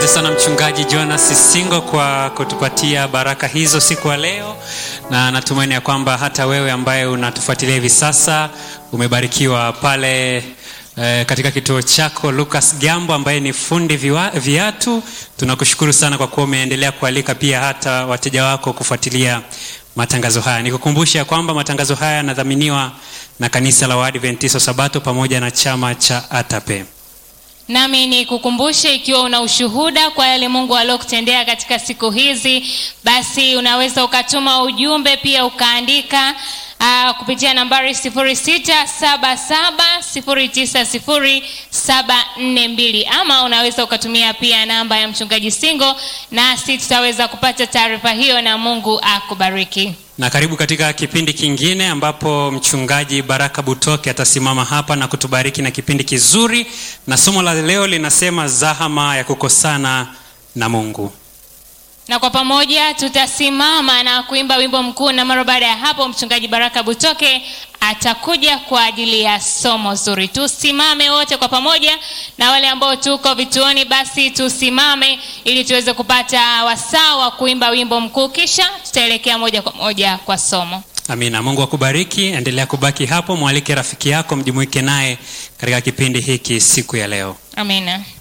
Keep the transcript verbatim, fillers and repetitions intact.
Asante sana Mchungaji Jonas Singo kwa kutupatia baraka hizo siku ya leo, na natumaini ya kwamba hata wewe ambaye unatufuatilia hivi sasa umebarikiwa pale eh, katika kituo chako. Lucas Gambo ambaye ni fundi viwa, viatu, tunakushukuru sana kwa kuwa umeendelea kualika pia hata wateja wako kufuatilia matangazo haya. Nikukumbusha kwamba matangazo haya yanadhaminiwa na kanisa la Waadventista Sabato pamoja na chama cha Atape. Nami ni kukumbushe, ikiwa una ushuhuda kwa yale Mungu aliyokutendea katika siku hizi, basi unaweza ukatuma ujumbe pia ukaandika uh, kupitia nambari sifuri sita saba saba sifuri tisa sifuri saba nne mbili, ama unaweza ukatumia pia namba ya Mchungaji Singo, nasi tutaweza kupata taarifa hiyo, na Mungu akubariki. Na karibu katika kipindi kingine ambapo Mchungaji Baraka Butoke atasimama hapa na kutubariki na kipindi kizuri, na somo la leo linasema zahama ya kukosana na Mungu. Na kwa pamoja tutasimama na kuimba wimbo mkuu, na mara baada ya hapo Mchungaji Baraka Butoke atakuja kwa ajili ya somo zuri. Tusimame wote kwa pamoja, na wale ambao tuko vituoni basi tusimame ili tuweze kupata wasaa wa kuimba wimbo mkuu, kisha tutaelekea moja kwa moja kwa somo. Amina. Mungu akubariki. Endelea kubaki hapo, mwalike rafiki yako, mjumuike naye katika kipindi hiki siku ya leo. Amina.